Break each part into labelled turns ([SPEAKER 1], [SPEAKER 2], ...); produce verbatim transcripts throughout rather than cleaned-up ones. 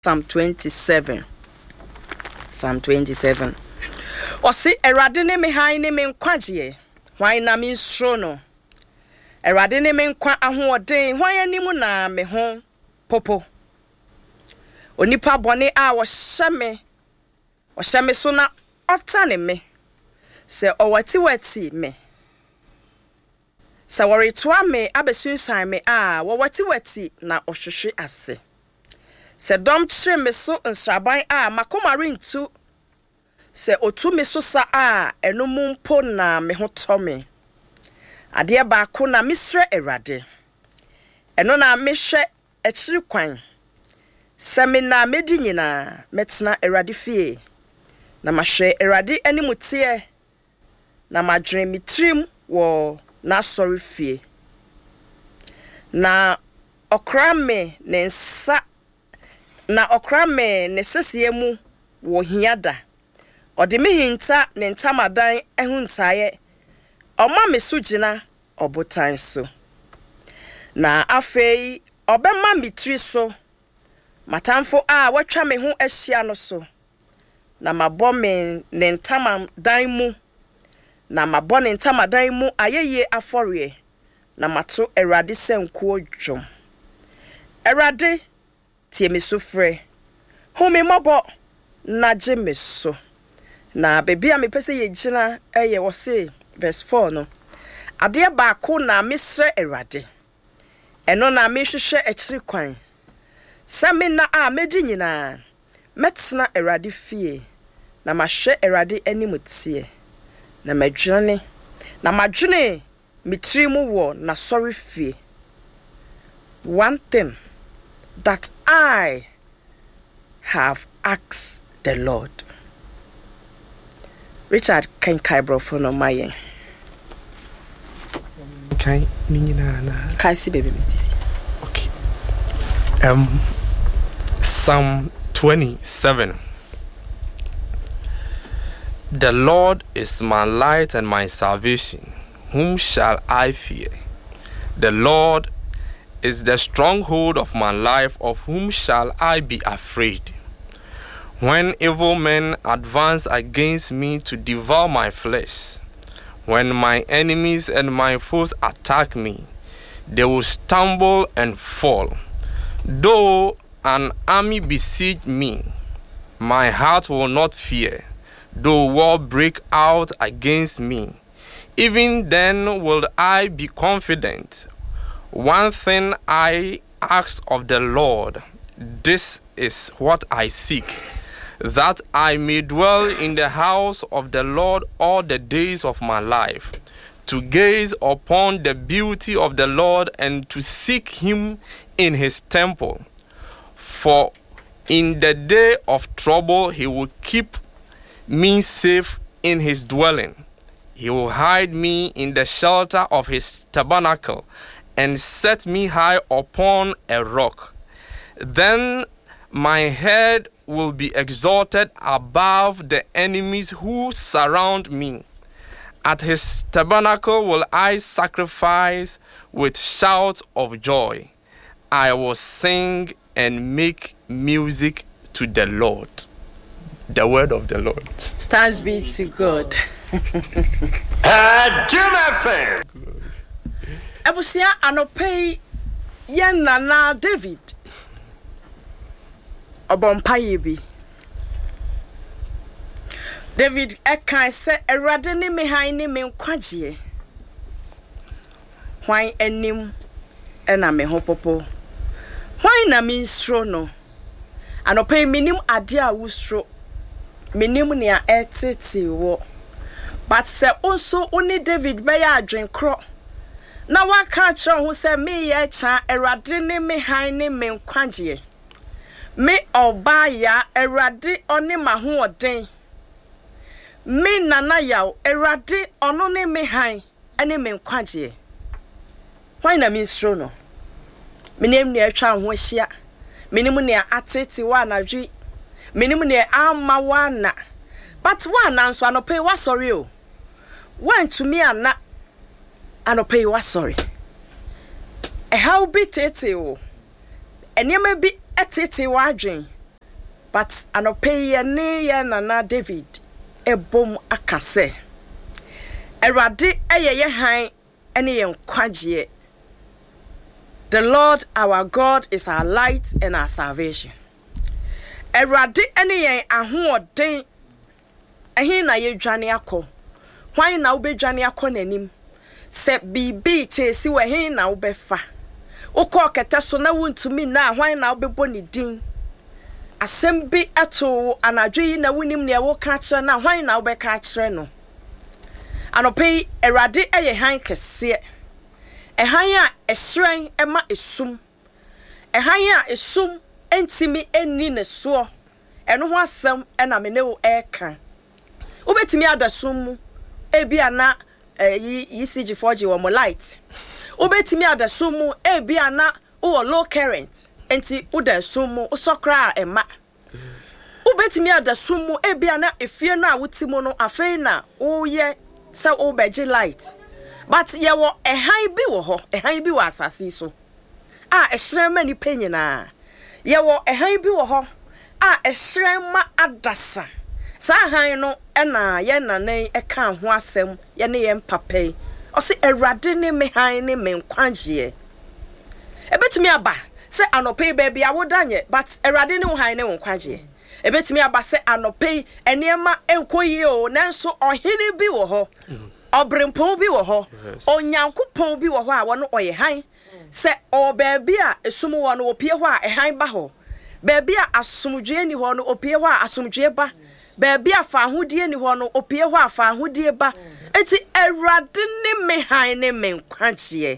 [SPEAKER 1] Psalm twenty-seven. Psalm twenty-seven. Osi erade ne me han ne me nkwagye. Hwan na me nsuro no. Erade ne me nkwa ahoɔden. Hwan anim na me ho popo. Onipa bɔne a wɔhyɛ me. Wɔhyɛ me so na ɔtane me. Sɛ ɔwati-wati me. Sɛ wɔretoa me abesunsan me a wɔwati-wati na ɔhwehwe ase. Se dom kyere me so nsraban a makoma rentu se otu me so sa a eno mu mpo na me ho to me ade baako na misre erade eno na mehwe akiri kwan se me na medi nyina metena erade fie na mahwe erade animutie na madwene mitrim wo na sori fie na okra me ne nsa na okra me ne sesiye mu wo hiada ode me hinta ne ntamadan ehuntaye oma me sugina obotan so na afei obema mitri so matamfo a watwa me ho ahia no so na mabɔ me ne ntamadan mu na mabɔ ne ntamadan mu ayeye afɔre na mato erade senkuo dwom erade tie me so frɛ hu me mɔbɔ na gye me so na bebi a me pese ye gina eye wo se verse four no ade baako na mesrɛ erade eno na me hwehwɛ akiri kwan sɛ me na a medi nyina metena erade fie na mahwɛ erade animutie na madwene na madwene mitri mu wo na sori fie. One thing that I have asked the Lord. Richard can Kaibro no my
[SPEAKER 2] Kai Nina
[SPEAKER 1] Kai see baby Mister
[SPEAKER 2] Okay. Um Psalm twenty-seven. The Lord is my light and my salvation. Whom shall I fear? The Lord is the stronghold of my life, of whom shall I be afraid? When evil men advance against me to devour my flesh, when my enemies and my foes attack me, they will stumble and fall. Though an army besiege me, my heart will not fear. Though war break out against me, even then will I be confident. One thing I ask of the Lord, this is what I seek, that I may dwell in the house of the Lord all the days of my life, to gaze upon the beauty of the Lord and to seek him in his temple. For in the day of trouble he will keep me safe in his dwelling. He will hide me in the shelter of his tabernacle and set me high upon a rock. Then my head will be exalted above the enemies who surround me. At his tabernacle will I sacrifice with shouts of joy. I will sing and make music to the Lord. The word of the Lord.
[SPEAKER 1] Thanks be to God.
[SPEAKER 3] Uh, Jim F M.
[SPEAKER 1] Ebusia anopei yen nana David obompaye bi David ekan se erade ne me han ne me nkwagye hwan anim ena me ho popo hwan na me nsuro no anopei minim ade a wusuro minim ne a etete wo but se onso oni David be ya adwenkro na waka kire ho se me ye cha erade ne me han ne me nkwagye me oba ya erade oni maho oden me nana yaw erade ono ne me han ene me nkwagye hwan na me nsuro no menem ne atwa ho ahia menem ne atete wa anadwi menem ne ama wa na but wa na nso anope wa sorry o went to me ana anope wa sorry e how be tete o enema bi etete wa adwen but anope ye ne ye nana David ebom akase Erade eye ye han ene ye nkwagye. The Lord our God is our light and our salvation. Erade ene ye ahoɔden. Ehin na ye dwane akɔ. Hwan na wo be dwane akɔ nanim. Se bibi chesi we hin na wo be fa. Ukọ kete so na wuntumi na hwan na wo be bɔ ne din. Asɛm bi ato anadwo yi na wunim ne wo ka kyerɛ na hwan na wo be ka kyerɛ no. Anope Erade eye han kese. Ehan a esren ema esum. Ehan a esum entimi eni ne so. Eno ho asɛm ɛna me ne wo ɛka. Ubetimi adasum mu ebi ana yi E C G four G wo mo light. Ubetimi adasum mu ebi ana wo low current. Enti udasum mu usokra ema. Ubetimi adasum mu ebi ana efie no a wutimo no afei na wo ye se wo beji light. But ye wo ehan bi wo ho, ehan bi wo asase so. A ehran ma ni penyina. Ye wo ehan bi wo ho. A ehran ma adasa. Sa han no ena ye nanen eka ho asem ye ne ye mpapai. O se Erade ne me han ne me nkwagye. Ebetumi aba se anope baby awodanye but Erade ne ho han ne nkwagye. Ebetumi aba se anope enema enkoyi o nanso ohene bi wo ho. Obrempon bi wo ho. Onyankopon bi wo ho a wono oye han. Se o baby a esum wo no opie ho a ehan ba ho. Baby a asomdwe ni ho no opie ho a asomdwe ba. Baby a fa ahodie ni ho no opie ho a fa ahodie ba. Enti Erade ne me han ne me nkwagye.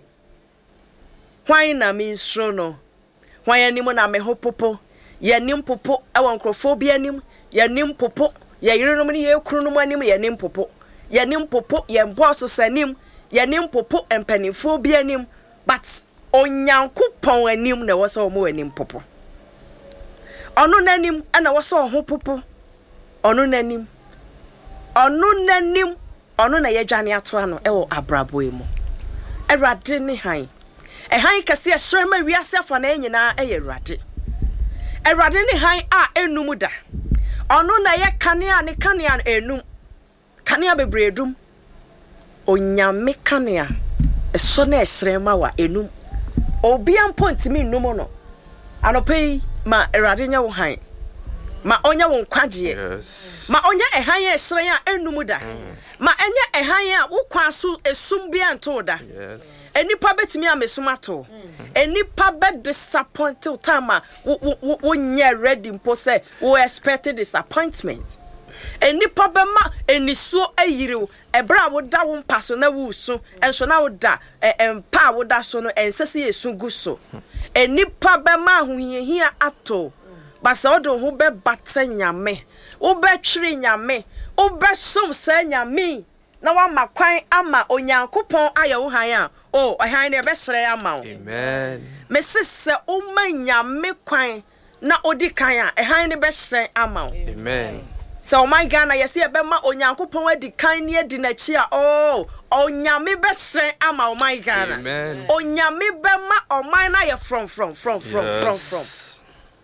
[SPEAKER 1] Hwan na me nsro no. Hwan anim na me ho popo. Ye nim popo e won krofo bi anim. Ye nim popo. Ye yerenom ne ye krunom anim ye nim popo. Ye nim popo ye boss sanim. Ye nim popo empanifo bi anim. But Onyankopon anim na wo so mo anim popo. Ono nanim ana wo so ho popo. Ono nanim. Ono nanim. Ono na ye dwane ato ano e wo abrabo emu. Erade ne han. E han kase e shrema wiase afa na nyina e ye Erade. Erade ne han a enum da. Ono na ye kanea ne kanea enum. Kanea bebre edum. Onyame kanea. E so na e shrema wa enum. Obi ampo ntimi num no. Anope ma Erade nya wo han. Ma onya wo nkwagye.
[SPEAKER 2] Yes.
[SPEAKER 1] Ma onya ehan ye hran a enum da. Mm. Ma enya ehan a wo kwaso esum bi anto da.
[SPEAKER 2] Yes.
[SPEAKER 1] Enipa betimi amesum ato. Mm. Enipa be disappoint time a wo wo nya ready mpo say wo expected disappointment. Enipa be ma enisuo ayire ebra wo da wo mpaso na wo su enso na wo da empa wo da so no ensese esu guso. Enipa be ma ahohia ato. Basa odo ho be bata nyame wo be twiri nyame wo be som sa nyame na wa makwan ama Onyankopon aye wo han a o han ne be sere ama wo.
[SPEAKER 2] Amen.
[SPEAKER 1] Me sese o ma nyame kwan na odi kan a han ne be sere ama wo.
[SPEAKER 2] Amen.
[SPEAKER 1] So my Ghana yesi e be ma Onyankopon adi kan ne adi na chi a o onyame be sere ama o my Ghana.
[SPEAKER 2] Amen.
[SPEAKER 1] Onyame be ma o man na ye from from from from
[SPEAKER 2] Yes.
[SPEAKER 1] from from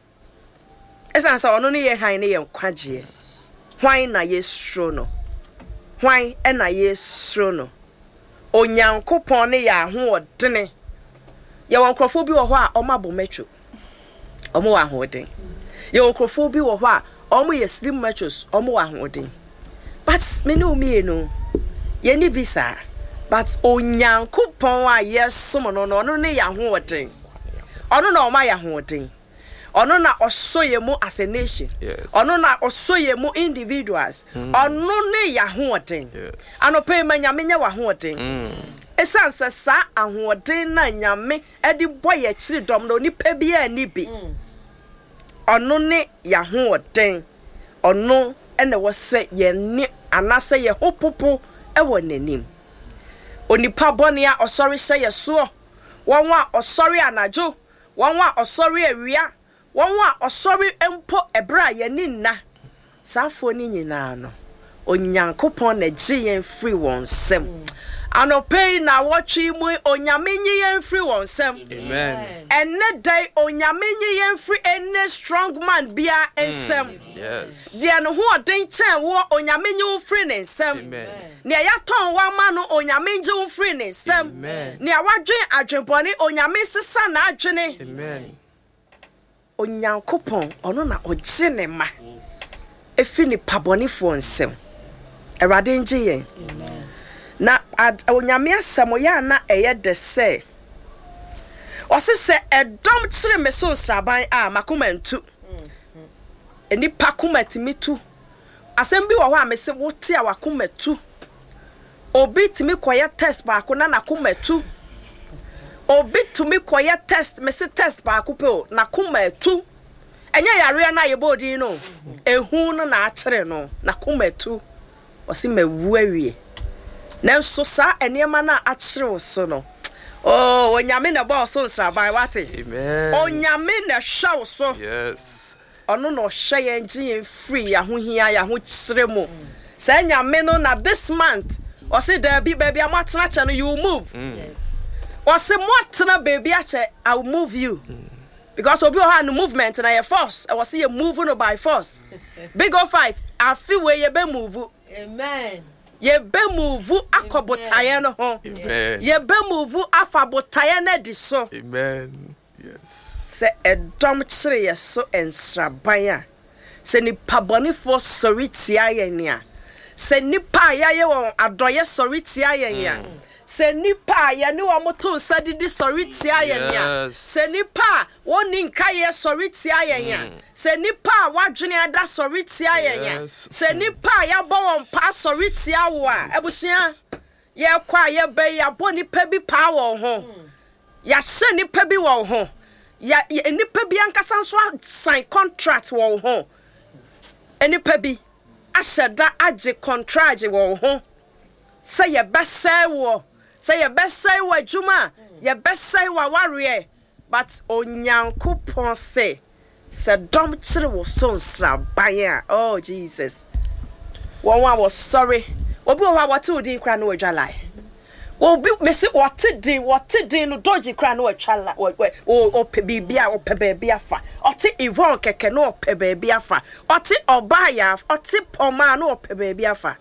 [SPEAKER 1] Esa sa ono ne ye han ne ye nkwagye. Hwan na ye sro no. Hwan e na ye sro no. Onyankopon ne ya ho odene. Ye won krofo bi wo ho a omo abometwo. Omo wa ho odene. Ye won krofo bi wo ho a omo ye slim matches, omo wa ho odene. But me no me no. Ye ni bisa. But Onyankopon a ye som no no ne ya ho odene. Ono na oma ya ho odene. Ono na osoye mu as a nation.
[SPEAKER 2] Yes.
[SPEAKER 1] Ono na osoye mu individuals. Mm. Ono ne ya hoden.
[SPEAKER 2] Yes.
[SPEAKER 1] Anope ma nyame nya wa hoden.
[SPEAKER 2] Mm.
[SPEAKER 1] Esanse sa ahoden na nyame edi boy ya chiri dom no nipa bia ni bi. Mm. Ono ne ya hoden. Ono ene wo se ye ni anase ye hopopo e wo nanim. Onipa bone a osori hye ye so. Wonwa osori anajo. Wonwa osori awia. Wonwa osori empo ebra ye ni nna. Safo ni nyina no. onyankopon na gye yen free won sem anopei na watchi mu onyame nyi yen free won sem
[SPEAKER 2] amen
[SPEAKER 1] enne dai onyame nyi yen free any strong man bia ensem
[SPEAKER 2] yes
[SPEAKER 1] dia no ho odin chen wo onyame nyi free ne nsem
[SPEAKER 2] amen
[SPEAKER 1] ne yaton wa ma no onyame nyi free ne nsem
[SPEAKER 2] amen
[SPEAKER 1] ne awadwen adwenponi onyame sisa na adwene
[SPEAKER 2] amen
[SPEAKER 1] onyankopon ono na ogye ne ma efi ni pabonifo nsem erade nje yen amen na onyame asem ya na eye de se osese edom kire me so sraban a makomantu eni pakomatimitu asem bi wo ho amese wote a wakomatu obi timi koye test ba ko na nakomatu obi tumi koye test mese test ba ko pe na komatu enye yare na yebodi no ehu no na akere no na komatu osi mawu awie nanso sa enema na akere wo so no oh onyame na bo so nsraban wate
[SPEAKER 2] amen
[SPEAKER 1] onyame na hwa so
[SPEAKER 2] yes
[SPEAKER 1] ono no hwa yen gye free ya ho hia ya ho kire mu sa nyame no na this month osi da bi baby amatena che no you move yes osi motena baby ache I will move you mm. because obi o ha no movement na your force I was see you move no by force big o five afi we ye be move amen ye be move akobotaye no ho
[SPEAKER 2] amen
[SPEAKER 1] ye be move afabotaye na di so
[SPEAKER 2] amen yes
[SPEAKER 1] se edom kire ye so ensraban a se ni pabonifo sorry tia ye nia se nipa ya ye won adoye sorry tia ye nia se nipa ya ni wo moto sadidi sorry tia ye nia se nipa woni nka ye sorry tia ye nia se nipa wadwene ada sorry tia ye nia se nipa ya bo won pa sorry tia wo a ebusia ye kwa ye be ya bo nipa bi pa wo ho ya hye nipa bi wo ho ya nipa bi ankasa nso sign contract wo ho enipa bi ashada age contract wo ho say ye besai wo say ye besai wo adwuma ye besai wa ware but onyankopon say se dom kire wo so nsraban a oh Jesus won wa was sorry obi o wa wote odin kra na wadwalai obi mesi wote din wote din no doji kra na wadwala o o pe bibia o pe bibia afa ote evon keke no pe bibia afa ote obaya ote poma no pe bibia afa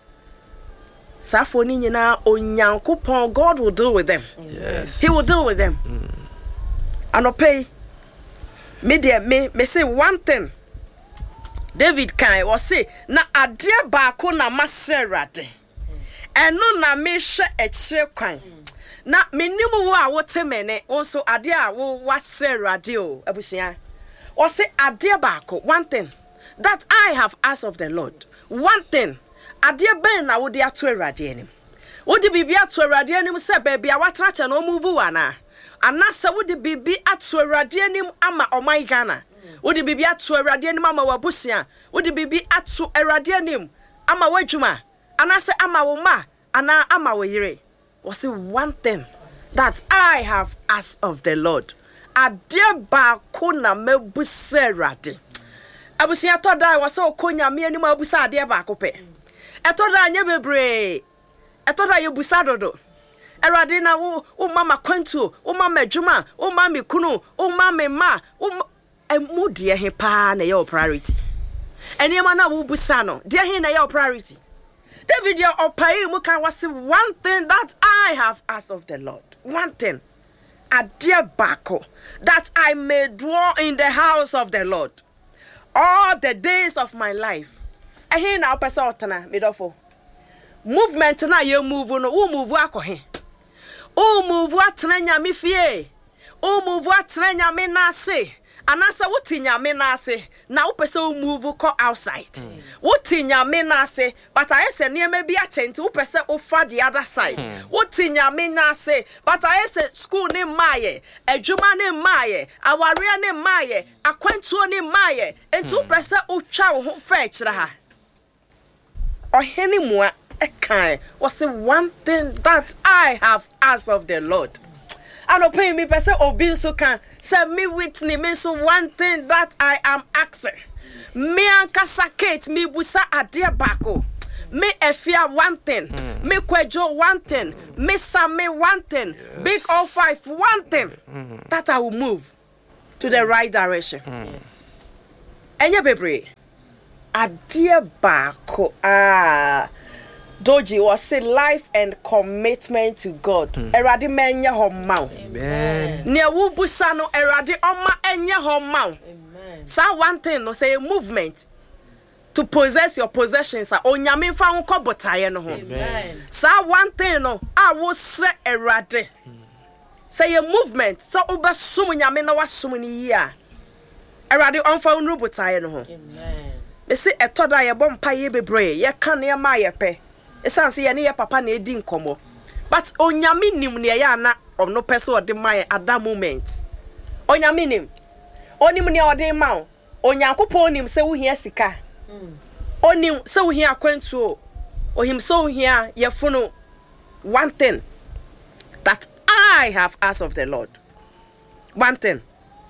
[SPEAKER 1] safo ni nyina onyankopon God will deal with them
[SPEAKER 2] yes
[SPEAKER 1] he will deal with them mm. Anopay me de me me say one thing David kan was say na ade ba ko na masre rade eno na me hwe ekire kwan na menim wo a wote mene also ade a wo wasre rade o abusia was say ade ba ko one thing that I have asked of the Lord one thing ade ben na wo de ato rade anim wo de bibia ato rade anim se ba bia watena che no move wana anasa wo de bibi ato rade anim ama oman Ghana wo de bibi ato rade anim ama wabusia wo de bibi ato rade anim ama wadwuma anase ama wo ma ana ama wo yire was one thing that I have asked of the Lord ade ba ko na mebusa rade abusia to da was okonya me anim abusa ade ba ko pe etoda anya bebre etoda ye busa dodo erade na wo wo mama kwantu wo mama adwuma wo mama kunu wo mama ma wo emudie he pa na your priority enema na wo busa no de he na your priority David your opai mu kan was one thing that I have asked of the Lord one thing a dear bako that I may dwell in the house of the Lord all the days of my life. Ehe na opesa otana midofo movement na ye move no wo move akohe o move atena nyame fie o move atena nyame na ase anasa wuti nyame na ase na opesa o move ko outside mm. wuti nyame na ase but I say niam bi achenti opesa o fa the other side mm. wuti nyame na ase but I say school ni maye adwuma ni maye aware ni maye akwantuo ni maye entu opesa o twa wo ho fa kire ha or any more ekai was one thing that I have asked of the Lord. And obey me person obi so can say me Whitney me so one thing that I am asking. Me ankasa Kate me busa ade bako. me Efia one thing, mm. me Kwejo one thing, me Sami one thing, yes. Big O five one thing. Mm. That I will move to the right direction.
[SPEAKER 2] Mm.
[SPEAKER 1] Enya bebre, adia bako ah. Doji was say life and commitment to God. Eradi menya homau.
[SPEAKER 2] Amen.
[SPEAKER 1] Ne wu busa no eradi oma enya homau.
[SPEAKER 3] Amen.
[SPEAKER 1] Sa one thing no say a movement to possess your possessions. Onyame fa unko botaye no ho.
[SPEAKER 3] Amen.
[SPEAKER 1] Sa one thing no a wo se eradi. Say a movement so oba sum nyame na wasum ni yi a. Eradi onfa unru botaye no ho.
[SPEAKER 3] Amen.
[SPEAKER 1] Me say etoda ye bom paye bebre ye kan ye ma ye pe. Esan se ye ne ye papa na edi nkomo. But onyame nim ne ye ana ono pese ode mai at that moment. Onyame nim. Onim ne ode ma o. Onyankopon onim se wo hia sika. Mm. Onim se wo hia akwantu o. Ohim se wo hia ye funu one thing that I have asked of the Lord. One thing.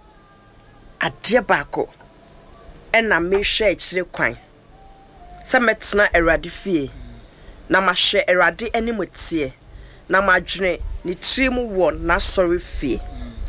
[SPEAKER 1] Adie bako. Ena me hwe akire kwan. Se metena Awurade fie. Na ma hwe Awurade animotie. Na ma dwene ni trim won na sorry fie.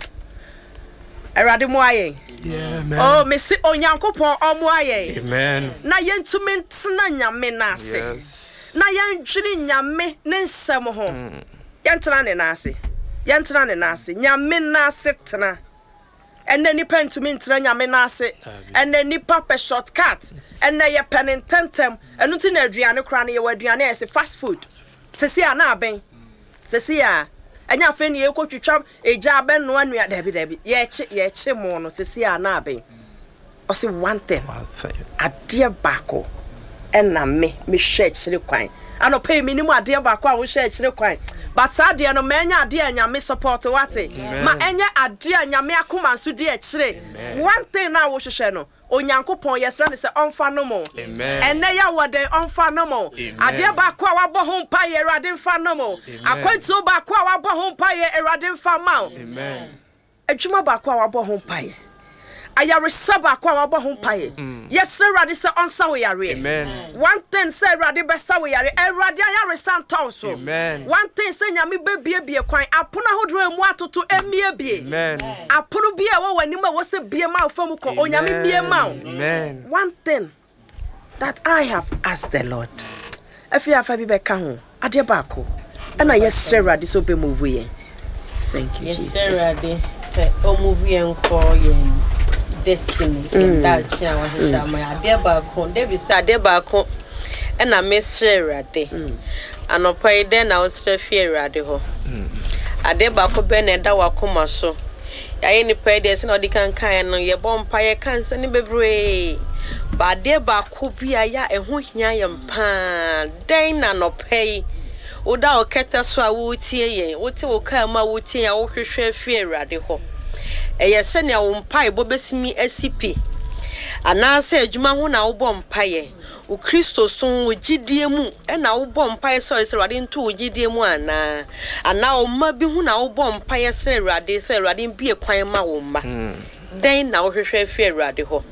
[SPEAKER 1] Awurade mo aye.
[SPEAKER 2] Yeah, man.
[SPEAKER 1] Oh, me si Onyankopon omo aye.
[SPEAKER 2] Amen.
[SPEAKER 1] Na yentumi ntena nyame na ase.
[SPEAKER 2] Yes.
[SPEAKER 1] Na yendwene nyame ne nsem ho. Yentena ne na ase. Yentena ne na ase. Nyame na ase tena. And then nipa ntumi ntena nyame na ase. And then nipa pe shortcut. And then ye penitentem. And unti na aduane kra na ye waduane ese fast food. Sesi ana aben. Sesi a enya fe ne ye kotwitwa eja aben no anua dabi dabi. Ye che ye che mo no sesi ana aben. O se one thing. Ade bako. Ena me me hwe kire kwan. Ano pay minimum ade bako a wo hwe kire kwan. But sadie no menya ade anyame support wate. Ma enya ade anyame akoma nso de akire. One thing na wo hwehwe no. Onyankopon yesra ne se onfa no mo.
[SPEAKER 2] Amen.
[SPEAKER 1] Ene ya woden onfa no mo. Ade bako a wabo ho mpa ye Awurade mfa no mo. Akwantu bako a wabo ho mpa ye Awurade mfa ma.
[SPEAKER 2] Amen.
[SPEAKER 1] Adwuma bako a wabo ho mpa ye. Ayaresa bako a wabo ho mpa ye. Yes Awurade se onsa wo yare.
[SPEAKER 2] Amen.
[SPEAKER 1] One thing say Awurade besa wo yare. Awurade ayaresa ntonso.
[SPEAKER 2] Amen.
[SPEAKER 1] One thing say nyame bebie bie kwan apona hodro emu atoto emie bie.
[SPEAKER 2] Amen.
[SPEAKER 1] Apono bie wo wanim a wo se bie ma ofam ko onyame bie ma.
[SPEAKER 2] Amen.
[SPEAKER 1] One thing that I have asked the Lord. Afi afa bi beka ho. Ade bako. Ana yes Awurade so be move ye. Thank you
[SPEAKER 3] Yes,
[SPEAKER 1] Jesus.
[SPEAKER 3] Awurade se o move ye nko ye destiny in that chair wa sha my ade bako. David say ade bako. Ena me Awurade. Anopa ide na wo sra fi Awurade ho. Ade bako be na da wakoma so. Yaye ni pa ide se na odi kan kan no ye bompa ye kan se ni bebre. Ba ade bako bia ya eho hia ye mpa. Den na no pay. Oda oketa so a wo tie ye. Wo te wo ka ma wo tie ya wo hwehwe fi Awurade ho. Eye se ne wo mpa e bobesimi asipi. Ana se adwuma ho na wo bompa ye. O Kristo son wo gidie mu e na wo bompa se Awurade nto wo gidie mu ana ana o ma bi hu na wo bompa ye se Awurade se Awurade bie kwan ma wo mma den na wo hwehwe fi Awurade ho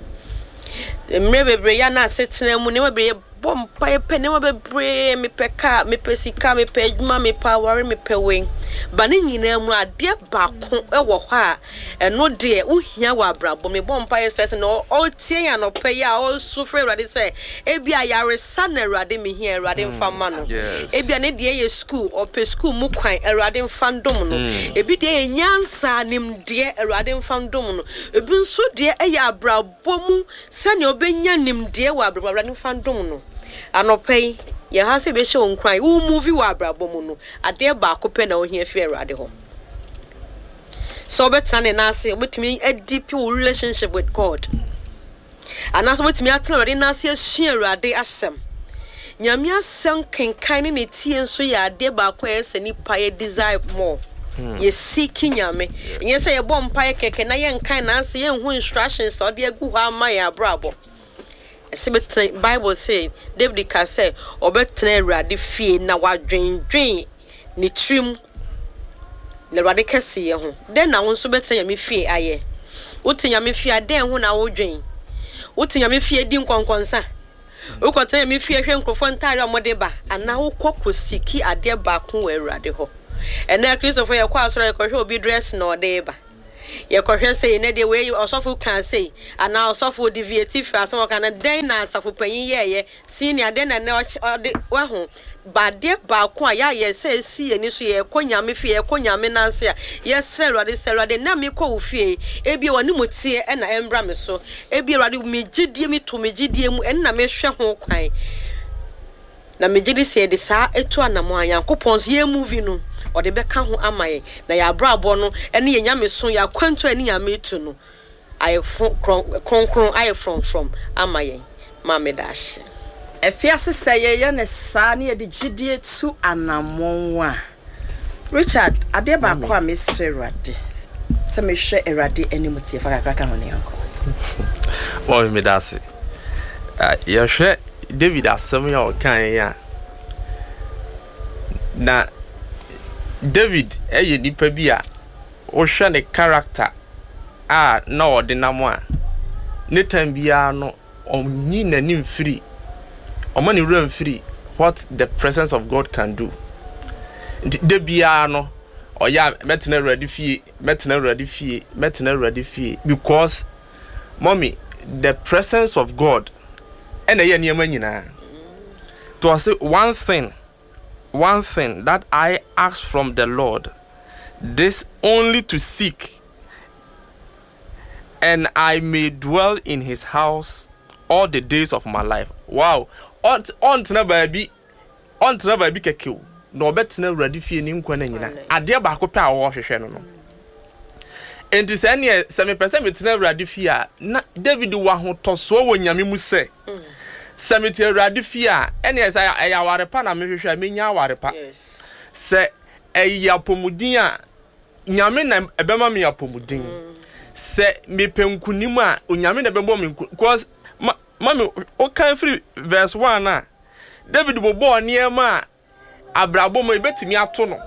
[SPEAKER 3] emre bebre ya na asetena mu ne bebre bompa ye pe ne bebre me peka me pesika me pe adwuma me power me pe wen ba ne nyina mu ade baako e wo hɔ a eno de wo hia wa brabo me bompa ye stress no o tie ya no pe ya o sufre Awurade se e bia yaresa na Awurade me hia Awurade mfa ma no e bia ne de ye school o pe school mu kwan Awurade mfa ndom no e bi de nyansa nim de Awurade mfa ndom no e bi nso de e ya brabo mu se ne obenya nim de wa brabo Awurade mfa ndom no anopai ye ha se be she on kwan wo movie wa brabo mu no ade ba akopɛ na wo hia fi Awurade ho so betana ne na ase obetimi a deep relationship with God ana so betimi atena Awurade na ase asua Awurade asɛm nyame asɛm kenkan ne tie nso ya ade ba akɔ ese ni pa ye desire more ye seek nyame nye se ye bɔ mpa ye keke na ye nkan na ase ye hu instructions so de agu ha ma ya brabo. The Bible say David can say obetena Awurade fie na wadwendwen ne trim na Awurade kese ye ho den na wonso betena nyame fie aye wote nyame fie den ho na wodwen wote nyame fie di nkonkonsa wo kote me fie hwe nkrofo ntare amode ba ana wo kokosiki ade ba ko wa awurade ho ena Christopher ye kwa asoro ye kohwe obi dress na ode ba ye kohwe say na de we osofo kan say ana osofo deviative asem kan den na asafo panyin ye ye senior den na na ode wa ho ba de ba ko ya ye say si ani so ye konyame fie ye konyame nanse a ye serwade serwade na me ko wo fie e bi woni mutie e na embra me so e bi awurade me gidie me to me gidie mu en na me hwe ho kwan na me gidi say de sa etu anamo anyankopon so ye movie no o de beka ho amaye na ya brabo no ene ye nyame so ya kwanto ene ya metu no aye kronkron aye from from amaye ma me dash
[SPEAKER 1] efiase seye ye ne sa ne de gidie tu anamon a Richard ade ba ko a mesre Erade se me hwe Erade animutie fa kakra ka ho ne yanko
[SPEAKER 2] o me dash ah ye hwe David asem ya o kan ya na David eye nipa bi a o hwe ne character a na odinamo a ne tan bia no onyi nanim free omani run free what the presence of God can do de bia no oya metena ready fie metena ready fie metena ready fie because mommy the presence of God and eye niam nyina to say one thing one thing that I ask from the Lord, this only to seek, and I may dwell in his house all the days of my life. Wow. On on tena baby on tena baby kekew no betena ready fie ni nkwa na nyina ade ba ko pe a wo hwehwe no no enti se ne se me pese me tena ready fie a na David wa ho toso wo nyame mu se Samiti Erade fia ene esa ya warepa na mehwehwe menya warepa yes se eya pomudin a nyame na ebema me apomudin se mepenkunim a onyame na bembo me because mami o kan free verse one na David bobo niema abrabo mo ebetimi ato no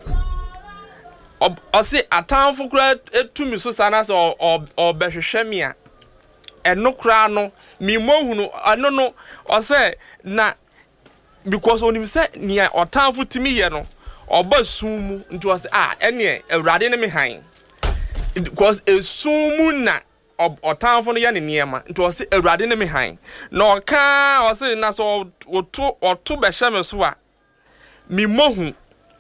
[SPEAKER 2] o se atamfo kura etumi so sana se o behwehwe me a eno kura no mi mohunu ano no o say na because onim say nia otanfo timi ye no oba sumu nti o say ah ene Awurade ne me han because esumu na otanfo no ye ne niema nti o say Awurade ne me han na o ka o say na so oto oto be hye so a mi mohu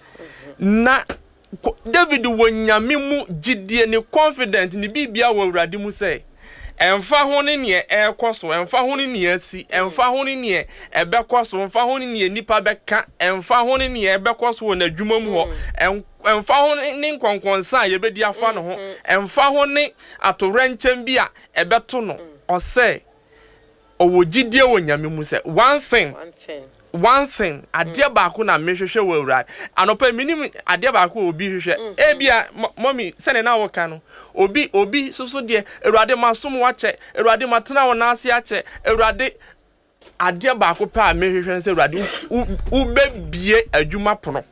[SPEAKER 2] na David wonyame mu gidie ne confident ni bibia wo Awurade mu say emfa hone ne ekoso emfa hone ne asi emfa hone ne ebekoso emfa hone ne nipa beka emfa hone ne ebekoso na dwuma mu ho emfa hone ne nkonkonsa ye bedi afa no ho emfa hone atorenkyem bi a ebeto no ose owo gidie wo nyame mu se one thing one thing one thing ade baako na mehwehwe wo Awurade anopa minim ade baako obi hwehwe e bia mommy sene na wo ka no obi obi soso de Awurade masom wache Awurade matena wo na ase ache Awurade ade baako pa a mehwehwe se Awurade u bebie adwuma pono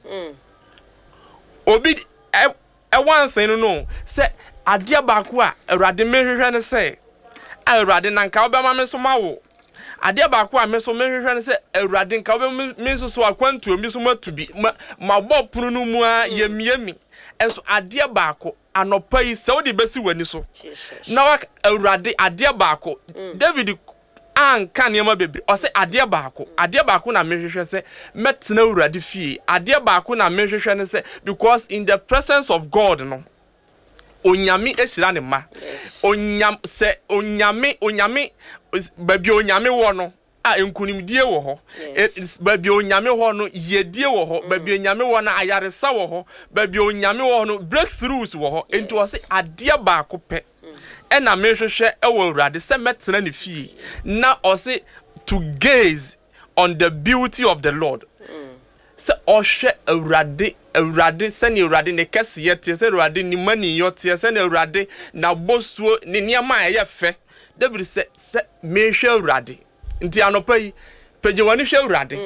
[SPEAKER 2] obi e one thing no se ade baako a Awurade mehwehwe ne se Awurade nanka obema me so mawo ade baako a me so mehwehwe ne se Awurade nka obema me so so akwantu mi so matubi ma bopunu no mu a yemiemi enso ade baako anopa yi se odi besi wani so na wa Awurade ade baako David an kan yema bebre o se ade baako ade baako na mehwehwe se metena Awurade fie ade baako na mehwehwe ne se because in the presence of God no onyame ehira ne ma onyam se onyame onyame babi onyame wo no a enkunimdie wo ho babi onyame ho no yedie wo ho babi onyame wo na ayaresa wo ho babi onyame wo no breakthroughs wo ho enti wo se ade baako pe e na mehwehwe e wo Awurade se metena ne fie na o se to gaze on the beauty of the Lord se ohwe Awurade Awurade se ne Awurade ne kese yete se Awurade ni mani yote se ne Awurade na bosuo ne niam aye fe David se se mehwe Awurade nti anopa yi pejewani hwe Awurade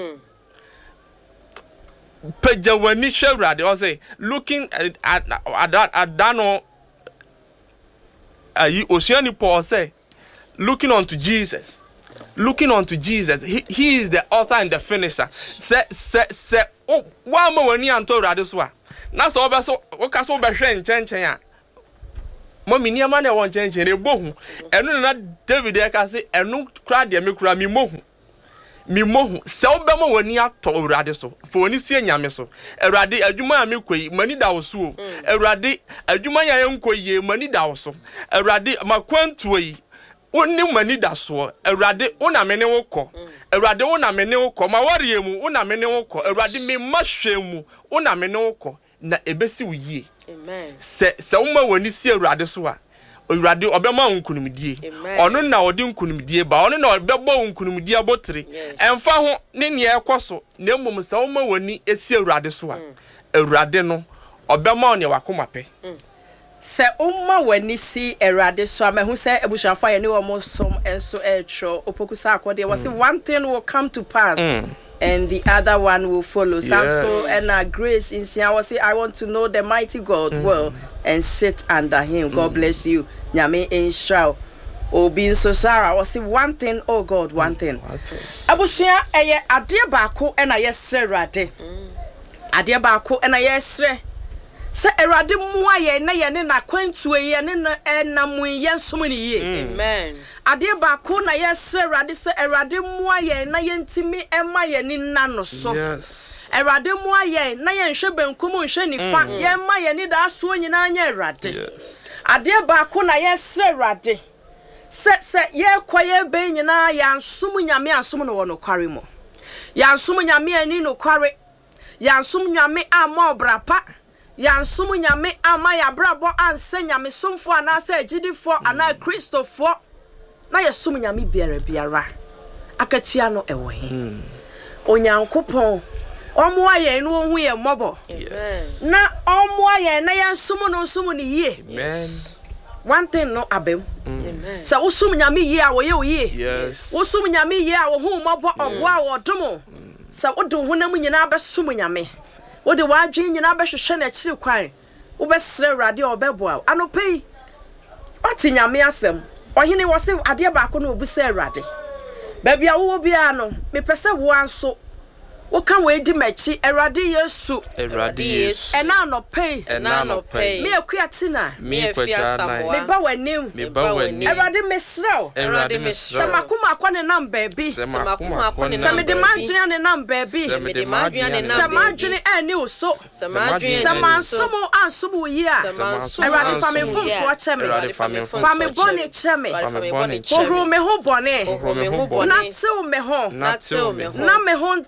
[SPEAKER 2] pejewani hwe Awurade o say looking at at, at, at dano ayi osuani Paul say looking unto Jesus looking unto Jesus. He, he is the author and the finisher. Se se se oh one more when you and told Radiswa. Now so so okay so be hwe nchen a. Mommy niama na won nchen nchen e bohu. Enu na David e ka se enu kra de me kra mi mohu. Mi mohu se obema wani ato Awurade so fo oni sie nyame so Awurade adwuma a me koyi mani da wo so o Awurade adwuma ya yenkoyi mani da wo so Awurade makwantuo yi woni mani da so Awurade wona me ne wo kɔ Awurade wona me ne wo kɔ ma ware mu wona me ne wo kɔ Awurade me mahwe mu wona me ne wo kɔ na ebesi wo yie amen se se wo ma wani sie Awurade so a Awurade obema nkunumdie ono na odi nkunumdie ba ono na obebo nkunumdie abotre emfa ho ne ne ekoso na mmom se wo ma wani esi Awurade so a Awurade no obema one wakoma pe
[SPEAKER 1] se umma wani si Awurade so amahu se ebushafo ye ne wo mo som enso etro opokusa akode was one thing will come to pass mm. and the other one will follow. Yes. So and our grace in Sia was say I want to know the mighty God mm. well and sit under him. Mm. God bless you. Nyame inshra. Obi so Sarah was say one thing, oh God, one thing. Abusia eye ade baako e na yesre Awurade. Ade baako e na yesre. Se Awurade mu aye na ye ne na kwantuo ye ne na enam ye nsom ne ye. Amen. Ade baako na yesre Awurade se Awurade mu aye na ye ntimi ema ye ni na no so. Yes. Awurade mu aye na ye nhwe benkum nhwe nifa ye ma ye ni da so nyina anya Awurade. Yes. Ade baako na yesre Awurade. Se se ye kwaye be nyina ya nsom nyame asom no wono kware mo. Ya nsom nyame ani no kware. Ya nsom nyame ama obrapa. Yansum nyame ama ya brabo anse nyame somfo anase agidifo ana Kristofo na yesum nyame biara biara akachia no ewo he onyankopon omo aye no hu ye mobo na omo aye na yansum no sum ni ye amen one thing no abem amen sa usum nyame ye a wo ye wo ye yes usum nyame ye a wo hu mobo obo a wo domo sa wodo hu na mu nyina abesum nyame wo de wadwen nyina behwehwe na akiri kwan wo besre Awurade obeboa anopei ati nyame asem ohene wo se ade baako na obusa Awurade ba bia wo bia no me pese wo anso wo kan we di machi Awurade Yesu
[SPEAKER 2] Awurade Yesu
[SPEAKER 1] ena anopei
[SPEAKER 2] ena anopei
[SPEAKER 1] me akuati na
[SPEAKER 2] me afia samoa
[SPEAKER 1] me ba wanim
[SPEAKER 2] me ba wanim
[SPEAKER 1] Awurade mesrew
[SPEAKER 2] Awurade mesrew
[SPEAKER 1] samakuma akwane nam baabi
[SPEAKER 2] samakuma akwane
[SPEAKER 1] nam me de madwene ne nam baabi
[SPEAKER 2] me de madwene ne nam
[SPEAKER 1] samadwene ani uso samansumu ansumu yi a Awurade fa me fomfo acheme fa me bone cheme ohru me ho bone na tew me ho
[SPEAKER 2] na tew me ho
[SPEAKER 1] na me ho